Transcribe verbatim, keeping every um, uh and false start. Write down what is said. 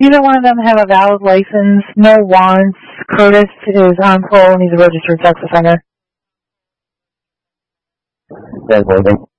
Neither one of them have a valid license, no warrants. Curtis is on parole and he's a registered sex offender. That's one thing.